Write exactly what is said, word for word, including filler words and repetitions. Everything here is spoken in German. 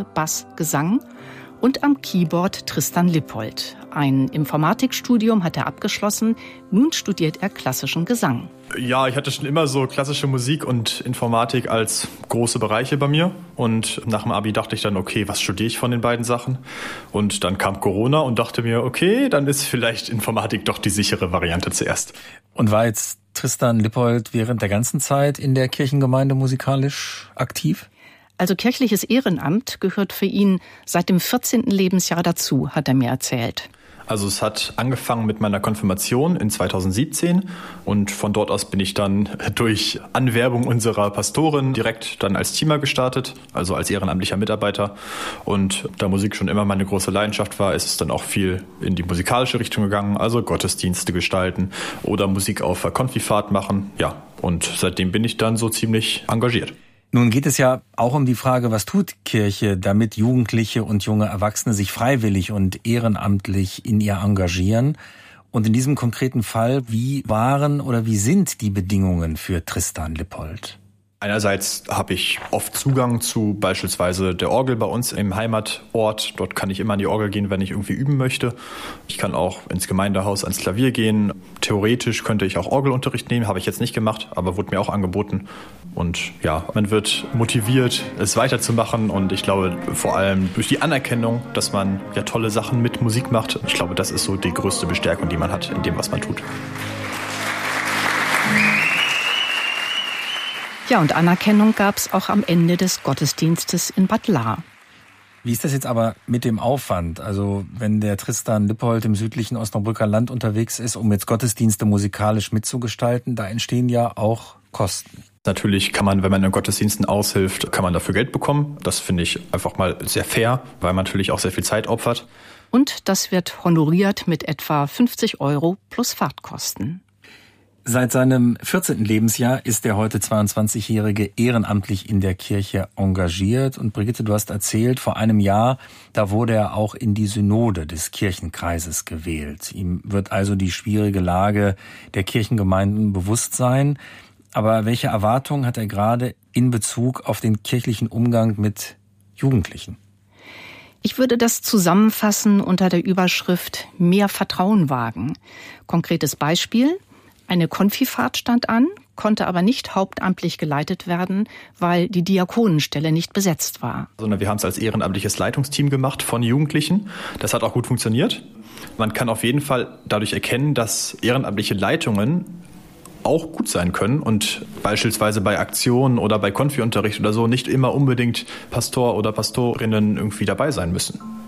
Gitarre, Bass, Gesang und am Keyboard Tristan Lippold. Ein Informatikstudium hat er abgeschlossen, nun studiert er klassischen Gesang. Ja, ich hatte schon immer so klassische Musik und Informatik als große Bereiche bei mir. Und nach dem Abi dachte ich dann, okay, was studiere ich von den beiden Sachen? Und dann kam Corona und dachte mir, okay, dann ist vielleicht Informatik doch die sichere Variante zuerst. Und war jetzt Tristan Lippold während der ganzen Zeit in der Kirchengemeinde musikalisch aktiv? Also kirchliches Ehrenamt gehört für ihn seit dem vierzehnten Lebensjahr dazu, hat er mir erzählt. Also es hat angefangen mit meiner Konfirmation in zweitausendsiebzehn und von dort aus bin ich dann durch Anwerbung unserer Pastorin direkt dann als Teamer gestartet, also als ehrenamtlicher Mitarbeiter. Und da Musik schon immer meine große Leidenschaft war, ist es dann auch viel in die musikalische Richtung gegangen, also Gottesdienste gestalten oder Musik auf der Konfifahrt machen. Ja, und seitdem bin ich dann so ziemlich engagiert. Nun geht es ja auch um die Frage, was tut Kirche, damit Jugendliche und junge Erwachsene sich freiwillig und ehrenamtlich in ihr engagieren. Und in diesem konkreten Fall, wie waren oder wie sind die Bedingungen für Tristan Lippold? Einerseits habe ich oft Zugang zu beispielsweise der Orgel bei uns im Heimatort. Dort kann ich immer an die Orgel gehen, wenn ich irgendwie üben möchte. Ich kann auch ins Gemeindehaus ans Klavier gehen. Theoretisch könnte ich auch Orgelunterricht nehmen, habe ich jetzt nicht gemacht, aber wurde mir auch angeboten. Und ja, man wird motiviert, es weiterzumachen. Und ich glaube vor allem durch die Anerkennung, dass man ja tolle Sachen mit Musik macht. Ich glaube, das ist so die größte Bestärkung, die man hat in dem, was man tut. Ja, und Anerkennung gab es auch am Ende des Gottesdienstes in Bad Lahr. Wie ist das jetzt aber mit dem Aufwand? Also wenn der Tristan Lippold im südlichen Osnabrücker Land unterwegs ist, um jetzt Gottesdienste musikalisch mitzugestalten, da entstehen ja auch Kosten. Natürlich kann man, wenn man in Gottesdiensten aushilft, kann man dafür Geld bekommen. Das finde ich einfach mal sehr fair, weil man natürlich auch sehr viel Zeit opfert. Und das wird honoriert mit etwa fünfzig Euro plus Fahrtkosten. Seit seinem vierzehnten Lebensjahr ist der heute zweiundzwanzigjährige ehrenamtlich in der Kirche engagiert. Und Brigitte, du hast erzählt, vor einem Jahr, da wurde er auch in die Synode des Kirchenkreises gewählt. Ihm wird also die schwierige Lage der Kirchengemeinden bewusst sein. Aber welche Erwartungen hat er gerade in Bezug auf den kirchlichen Umgang mit Jugendlichen? Ich würde das zusammenfassen unter der Überschrift Mehr Vertrauen wagen. Konkretes Beispiel: Eine Konfifahrt stand an, konnte aber nicht hauptamtlich geleitet werden, weil die Diakonenstelle nicht besetzt war. Sondern wir haben es als ehrenamtliches Leitungsteam gemacht von Jugendlichen. Das hat auch gut funktioniert. Man kann auf jeden Fall dadurch erkennen, dass ehrenamtliche Leitungen auch gut sein können und beispielsweise bei Aktionen oder bei Konfi-Unterricht oder so nicht immer unbedingt Pastor oder Pastorinnen irgendwie dabei sein müssen.